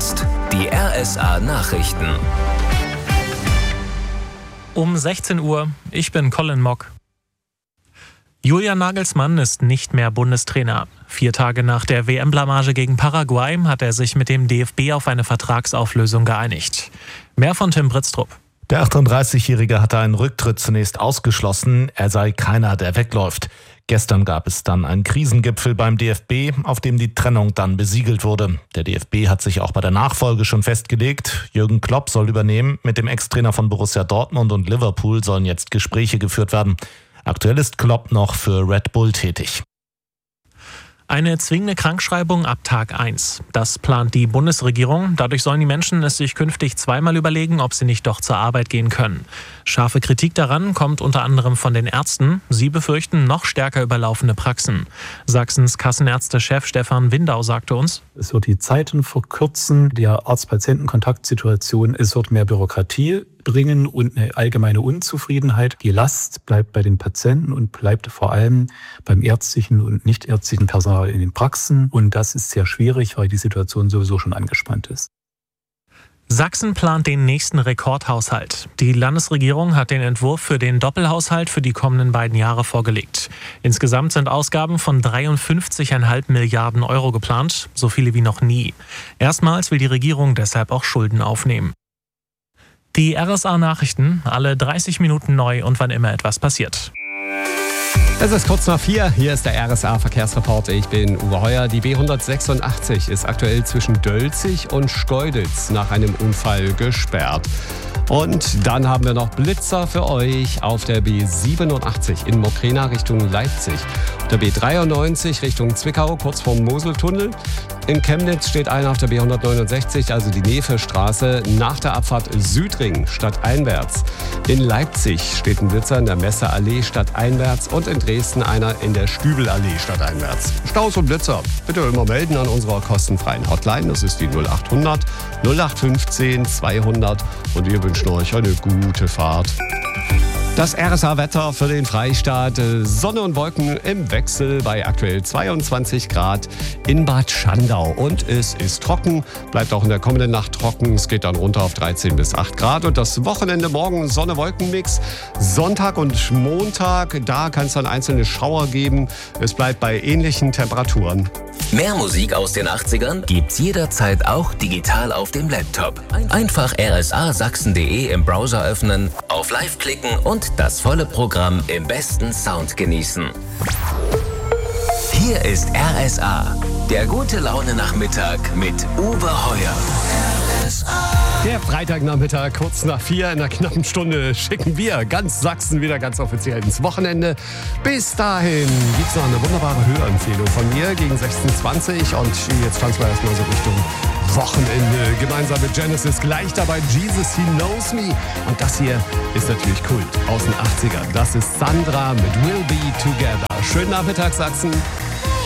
jetzt die RSA Nachrichten. Um 16 Uhr, ich bin Colin Mock. Julian Nagelsmann ist nicht mehr Bundestrainer. 4 Tage nach der WM-Blamage gegen Paraguay hat er sich mit dem DFB auf eine Vertragsauflösung geeinigt. Mehr von Tim Britztrup. Der 38-Jährige hatte einen Rücktritt zunächst ausgeschlossen, er sei keiner, der wegläuft. Gestern gab es dann einen Krisengipfel beim DFB, auf dem die Trennung dann besiegelt wurde. Der DFB hat sich auch bei der Nachfolge schon festgelegt. Jürgen Klopp soll übernehmen. Mit dem Ex-Trainer von Borussia Dortmund und Liverpool sollen jetzt Gespräche geführt werden. Aktuell ist Klopp noch für Red Bull tätig. Eine zwingende Krankschreibung ab Tag 1. Das plant die Bundesregierung. Dadurch sollen die Menschen es sich künftig zweimal überlegen, ob sie nicht doch zur Arbeit gehen können. Scharfe Kritik daran kommt unter anderem von den Ärzten. Sie befürchten noch stärker überlaufende Praxen. Sachsens Kassenärztechef Stefan Windau sagte uns: Es wird die Zeiten verkürzen, der Arzt-Patienten-Kontaktsituation, es wird mehr Bürokratie bringen und eine allgemeine Unzufriedenheit. Die Last bleibt bei den Patienten und bleibt vor allem beim ärztlichen und nichtärztlichen Personal in den Praxen. Und das ist sehr schwierig, weil die Situation sowieso schon angespannt ist. Sachsen plant den nächsten Rekordhaushalt. Die Landesregierung hat den Entwurf für den Doppelhaushalt für die kommenden beiden Jahre vorgelegt. Insgesamt sind Ausgaben von 53,5 Milliarden Euro geplant, so viele wie noch nie. Erstmals will die Regierung deshalb auch Schulden aufnehmen. Die RSA-Nachrichten, alle 30 Minuten neu und wann immer etwas passiert. Es ist kurz nach 4, hier ist der RSA-Verkehrsreport. Ich bin Uwe Heuer. Die B186 ist aktuell zwischen Dölzig und Schkeuditz nach einem Unfall gesperrt. Und dann haben wir noch Blitzer für euch auf der B87 in Mokrena Richtung Leipzig. Auf der B93 Richtung Zwickau, kurz vorm Moseltunnel. In Chemnitz steht einer auf der B169, also die Nevestraße, nach der Abfahrt Südring stadteinwärts. In Leipzig steht ein Blitzer in der Messeallee stadteinwärts und in Dresden einer in der Stübelallee stadteinwärts. Staus und Blitzer bitte immer melden an unserer kostenfreien Hotline. Das ist die 0800 0815 200 und wir wünschen euch eine gute Fahrt. Das RSA-Wetter für den Freistaat. Sonne und Wolken im Wechsel bei aktuell 22 Grad in Bad Schandau. Und es ist trocken, bleibt auch in der kommenden Nacht trocken. Es geht dann runter auf 13 bis 8 Grad. Und das Wochenende morgen Sonne-Wolken-Mix. Sonntag und Montag, da kann es dann einzelne Schauer geben. Es bleibt bei ähnlichen Temperaturen. Mehr Musik aus den 80ern gibt's jederzeit auch digital auf dem Laptop. Einfach rsasachsen.de im Browser öffnen, auf Live klicken und das volle Programm im besten Sound genießen. Hier ist RSA, der gute Laune-Nachmittag mit Uwe Heuer. Der Freitagnachmittag, kurz nach 4, in einer knappen Stunde schicken wir ganz Sachsen wieder ganz offiziell ins Wochenende. Bis dahin gibt es noch eine wunderbare Hörempfehlung von mir gegen 16:20 und jetzt tanzen wir erstmal so Richtung Wochenende. Gemeinsam mit Genesis gleich dabei Jesus, He Knows Me. Und das hier ist natürlich Kult aus den 80ern. Das ist Sandra mit We'll Be Together. Schönen Nachmittag, Sachsen.